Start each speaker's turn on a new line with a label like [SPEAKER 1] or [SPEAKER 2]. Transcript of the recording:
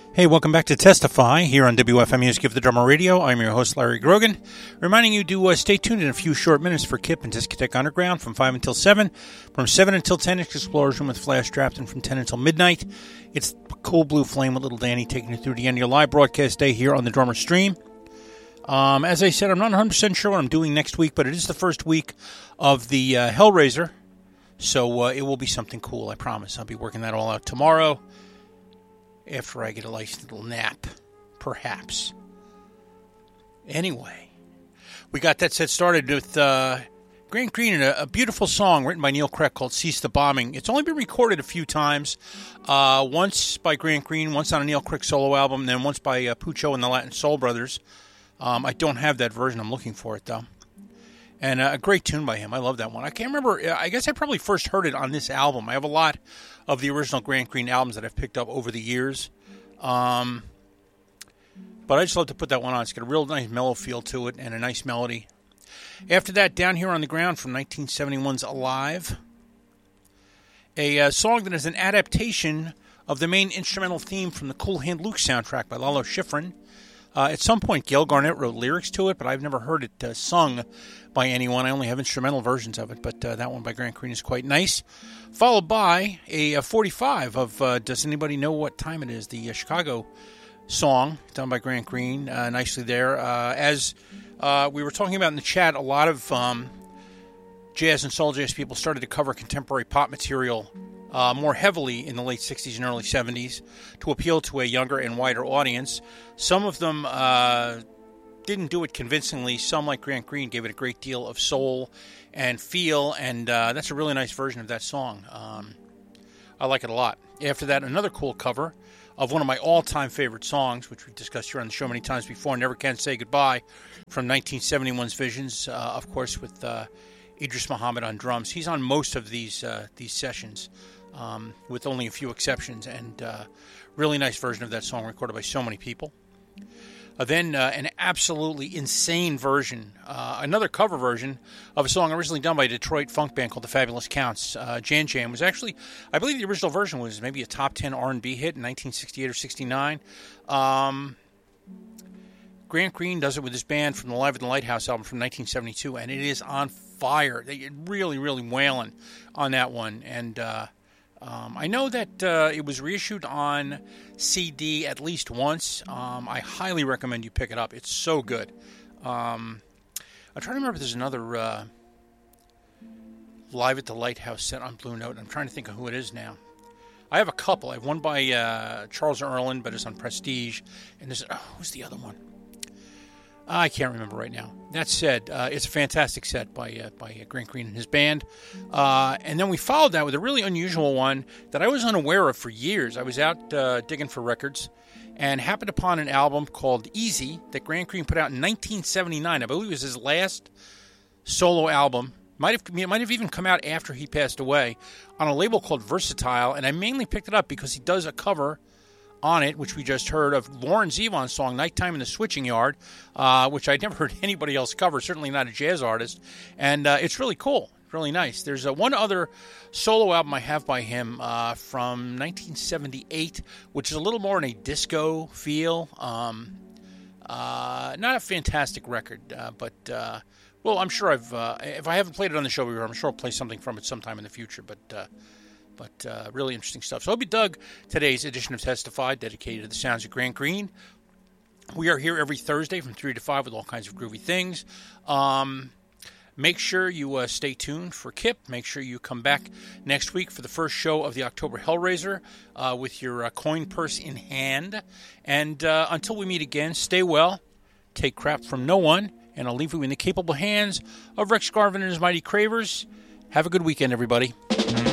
[SPEAKER 1] Hey, welcome back to Testify here on WFM Music of the Drummer Radio. I'm your host, Larry Grogan, reminding you to stay tuned in a few short minutes for Kip and Discotheque Underground from 5 until 7. From 7 until 10, it's Explosion with Flash Draft, and from 10 until midnight, it's Cool Blue Flame with Little Danny taking you through the end of your live broadcast day here on the Drummer Stream. As I said, I'm not 100% sure what I'm doing next week, but it is the first week of the Hellraiser, so it will be something cool, I promise. I'll be working that all out tomorrow, after I get a nice little nap, perhaps. Anyway, we got that set started with Grant Green and a beautiful song written by Neil Craig called Cease the Bombing. It's only been recorded a few times, once by Grant Green, once on a Neil Craig solo album, then once by Pucho and the Latin Soul Brothers. I don't have that version. I'm looking for it, though. And a great tune by him. I love that one. I can't remember. I guess I probably first heard it on this album. I have a lot of the original Grant Green albums that I've picked up over the years. But I just love to put that one on. It's got a real nice mellow feel to it and a nice melody. After that, Down Here on the Ground from 1971's Alive. A song that is an adaptation of the main instrumental theme from the Cool Hand Luke soundtrack by Lalo Schifrin. At some point, Gail Garnett wrote lyrics to it, but I've never heard it sung by anyone. I only have instrumental versions of it, but that one by Grant Green is quite nice. Followed by a 45 of Does Anybody Know What Time It Is, the Chicago song done by Grant Green, nicely there. As we were talking about in the chat, a lot of jazz and soul jazz people started to cover contemporary pop material more heavily in the late 60s and early 70s to appeal to a younger and wider audience. Some of them didn't do it convincingly. Some, like Grant Green, gave it a great deal of soul and feel, and that's a really nice version of that song. I like it a lot. After that, another cool cover of one of my all-time favorite songs, which we've discussed here on the show many times before, Never Can Say Goodbye, from 1971's Visions, of course, with Idris Muhammad on drums. He's on most of these sessions, with only a few exceptions, and really nice version of that song recorded by so many people. Then an absolutely insane version, another cover version of a song originally done by a Detroit funk band called the Fabulous Counts. Jan Jam was actually, I believe the original version was maybe a top 10 R&B hit in 1968 or 69. Grant Green does it with his band from the Live at the Lighthouse album from 1972, and it is on fire. They get really, really wailing on that one, and I know that it was reissued on CD at least once. I highly recommend you pick it up. It's so good. I'm trying to remember if there's another Live at the Lighthouse set on Blue Note. I'm trying to think of who it is now. I have a couple. I have one by Charles Erlin, but it's on Prestige. And there's, who's the other one? I can't remember right now. That said, it's a fantastic set by Grant Green and his band. And then we followed that with a really unusual one that I was unaware of for years. I was out digging for records and happened upon an album called Easy that Grant Green put out in 1979. I believe it was his last solo album. Might have even come out after he passed away on a label called Versatile. And I mainly picked it up because he does a cover on it, which we just heard, of Lauren Zevon's song Nighttime in the Switching Yard, which I'd never heard anybody else cover, certainly not a jazz artist, and it's really cool, really nice. There's one other solo album I have by him from 1978, which is a little more in a disco feel. Not a fantastic record, but well, I'm sure if I haven't played it on the show before, I'm sure I'll play something from it sometime in the future, but really interesting stuff. So I hope you dug today's edition of Testify, dedicated to the sounds of Grant Green. We are here every Thursday from 3 to 5 with all kinds of groovy things. Make sure you stay tuned for Kip. Make sure you come back next week for the first show of the October Hellraiser with your coin purse in hand. And until we meet again, stay well, take crap from no one, and I'll leave you in the capable hands of Rex Garvin and his Mighty Cravers. Have a good weekend, everybody.